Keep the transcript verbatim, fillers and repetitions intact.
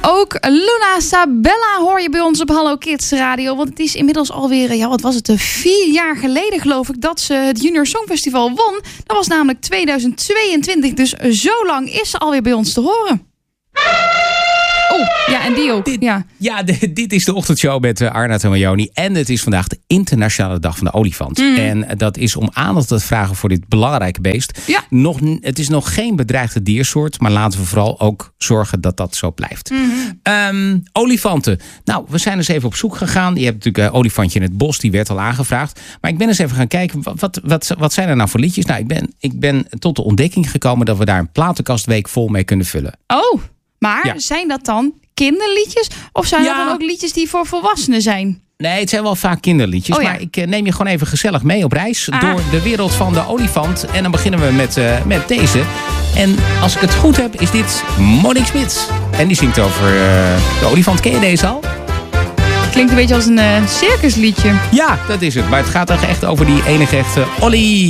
Ook Luna Sabella hoor je bij ons op Hallo Kids Radio. Want het is inmiddels alweer, ja, wat was het, vier jaar geleden geloof ik, dat ze het Junior Songfestival won. Dat was namelijk tweeduizend tweeëntwintig. Dus zo lang is ze alweer bij ons te horen. Oh, ja, en die ook. Dit, ja, ja de, dit is de ochtendshow met uh, Arnaud en Marjoni. En het is vandaag de internationale dag van de olifant. Mm. En dat is om aandacht te vragen voor dit belangrijke beest. Ja. Nog, het is nog geen bedreigde diersoort. Maar laten we vooral ook zorgen dat dat zo blijft. Mm-hmm. Um, olifanten. Nou, we zijn eens even op zoek gegaan. Je hebt natuurlijk een uh, olifantje in het bos. Die werd al aangevraagd. Maar ik ben eens even gaan kijken. Wat, wat, wat zijn er nou voor liedjes? Nou, ik ben, ik ben tot de ontdekking gekomen dat we daar een platenkastweek vol mee kunnen vullen. Oh, maar ja. Zijn dat dan kinderliedjes? Of zijn ja. dat dan ook liedjes die voor volwassenen zijn? Nee, het zijn wel vaak kinderliedjes. Oh, ja. Maar ik uh, neem je gewoon even gezellig mee op reis. Ah. Door de wereld van de olifant. En dan beginnen we met, uh, met deze. En als ik het goed heb, is dit Monique Smit. En die zingt over uh, de olifant. Ken je deze al? Klinkt een beetje als een uh, circusliedje. Ja, dat is het. Maar het gaat toch echt over die enige echte Ollie.